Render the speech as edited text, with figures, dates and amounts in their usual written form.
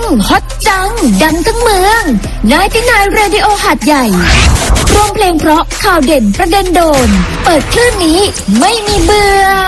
ฮอตจังดังทั้งเมือง99 Radio หาดใหญ่รวมเพลงเพราะข่าวเด่นประเด็นโดนเปิดคลื่นนี้ไม่มีเบื่อ